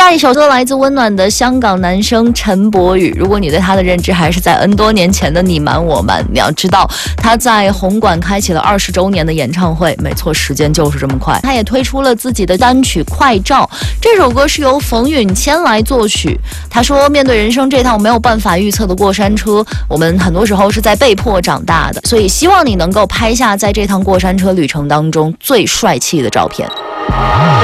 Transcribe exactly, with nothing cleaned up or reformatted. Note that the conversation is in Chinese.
下一首歌来自温暖的香港男生陈柏宇。如果你对他的认知还是在 N 多年前的你瞒我瞒，你要知道他在红馆开启了二十周年的演唱会，没错，时间就是这么快。他也推出了自己的单曲《快照》，这首歌是由冯允谦来作曲。他说，面对人生这趟没有办法预测的过山车，我们很多时候是在被迫长大的，所以希望你能够拍下在这趟过山车旅程当中最帅气的照片。